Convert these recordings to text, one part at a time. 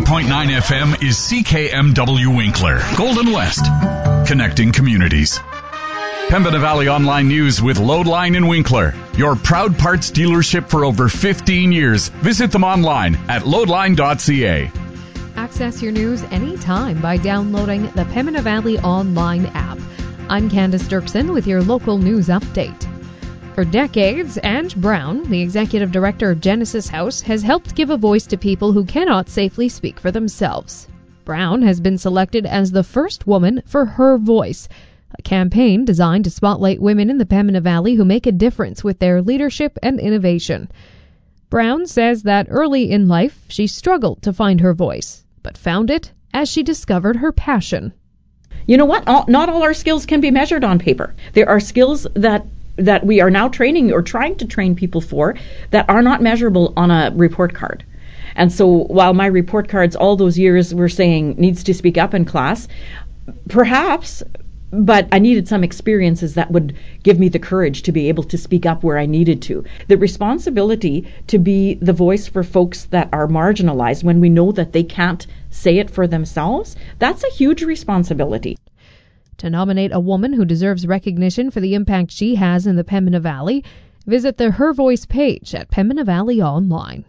100.9 FM is CKMW Winkler, Golden West, connecting communities. Pembina Valley Online News with Loadline in Winkler, your proud parts dealership for over 15 years. Visit them online at loadline.ca. Access your news anytime by downloading the Pembina Valley Online app. I'm Candace Dirksen with your local news update. For decades, Ange Brown, the executive director of Genesis House, has helped give a voice to people who cannot safely speak for themselves. Brown has been selected as the first woman for Her Voice, a campaign designed to spotlight women in the Pembina Valley who make a difference with their leadership and innovation. Brown says that early in life she struggled to find her voice, but found it as she discovered her passion. You know what? Not all our skills can be measured on paper. There are skills that we are now training or trying to train people for that are not measurable on a report card. And so while my report cards all those years were saying needs to speak up in class, perhaps, but I needed some experiences that would give me the courage to be able to speak up where I needed to. The responsibility to be the voice for folks that are marginalized when we know that they can't say it for themselves, that's a huge responsibility. To nominate a woman who deserves recognition for the impact she has in the Pembina Valley, visit the Her Voice page at Pembina Valley Online.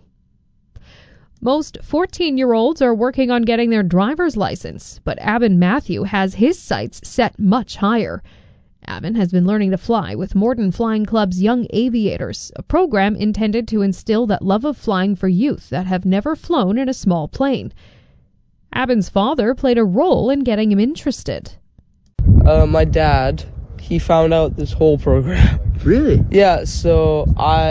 Most 14-year-olds are working on getting their driver's license, but Abin Matthew has his sights set much higher. Abin has been learning to fly with Morden Flying Club's Young Aviators, a program intended to instill that love of flying for youth that have never flown in a small plane. Abin's father played a role in getting him interested. My dad, he found out this whole program. Really? Yeah, so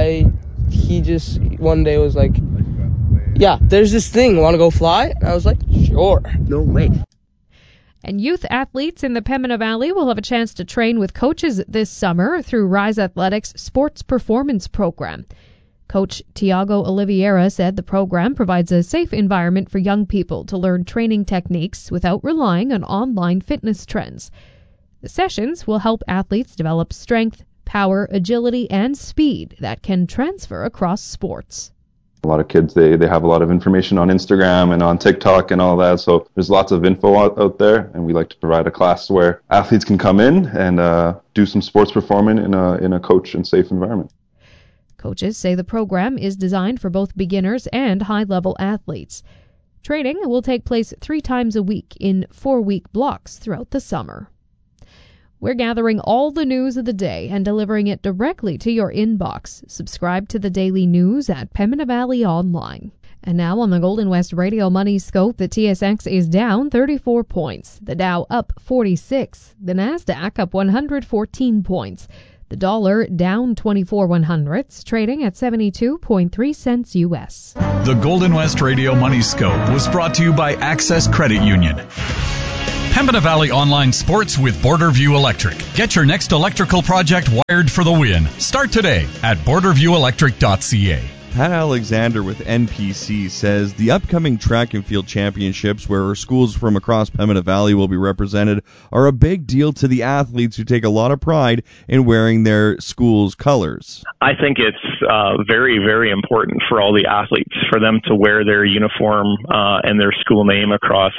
he just one day was like, yeah, there's this thing, want to go fly? And I was like, sure. No way. And youth athletes in the Pembina Valley will have a chance to train with coaches this summer through Rise Athletics' Sports Performance Program. Coach Tiago Oliveira said the program provides a safe environment for young people to learn training techniques without relying on online fitness trends. The sessions will help athletes develop strength, power, agility, and speed that can transfer across sports. A lot of kids, they have a lot of information on Instagram and on TikTok and all that, so there's lots of info out there, and we like to provide a class where athletes can come in and do some sports performing in a coach and safe environment. Coaches say the program is designed for both beginners and high-level athletes. Training will take place 3 times a week in 4-week blocks throughout the summer. We're gathering all the news of the day and delivering it directly to your inbox. Subscribe to the daily news at Pembina Valley Online. And now on the Golden West Radio Money Scope, the TSX is down 34 points. The Dow up 46. The Nasdaq up 114 points. The dollar down 24/100ths, trading at 72.3 cents U.S. The Golden West Radio Money Scope was brought to you by Access Credit Union. Pembina Valley Online Sports with Borderview Electric. Get your next electrical project wired for the win. Start today at borderviewelectric.ca. Pat Alexander with NPC says the upcoming track and field championships, where schools from across Pembina Valley will be represented, are a big deal to the athletes who take a lot of pride in wearing their school's colors. I think it's very, very important for all the athletes, for them to wear their uniform and their school name across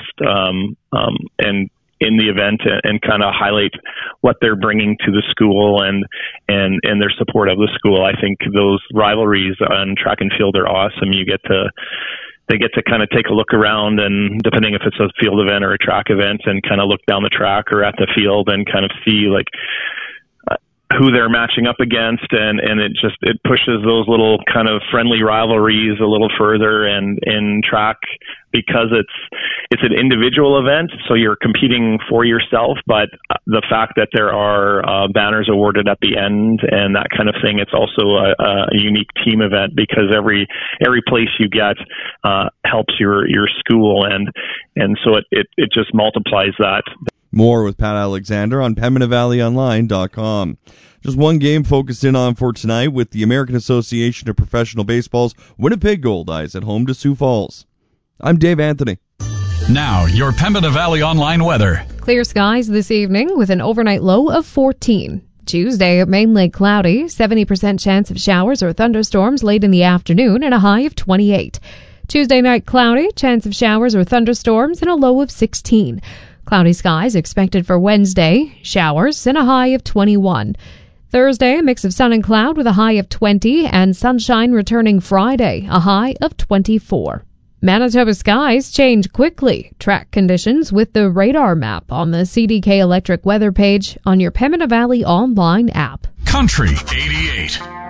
and in the event and kind of highlight what they're bringing to the school and their support of the school. I think those rivalries on track and field are awesome. They get to kind of take a look around, and depending if it's a field event or a track event, and kind of look down the track or at the field and kind of see like who they're matching up against, and it pushes those little kind of friendly rivalries a little further. And in track, because it's an individual event, so you're competing for yourself, but the fact that there are banners awarded at the end and that kind of thing, it's also a unique team event, because every place you get helps your school, and so it just multiplies that. More with Pat Alexander on PembinaValleyOnline.com. Just one game focused in on for tonight with the American Association of Professional Baseball's Winnipeg Goldeyes at home to Sioux Falls. I'm Dave Anthony. Now, your Pembina Valley Online weather. Clear skies this evening with an overnight low of 14. Tuesday, mainly cloudy, 70% chance of showers or thunderstorms late in the afternoon, and a high of 28. Tuesday night cloudy, chance of showers or thunderstorms, and a low of 16. Cloudy skies expected for Wednesday, showers, and a high of 21. Thursday, a mix of sun and cloud with a high of 20, and sunshine returning Friday, a high of 24. Manitoba skies change quickly. Track conditions with the radar map on the CDK Electric weather page on your Pembina Valley online app. Country 88.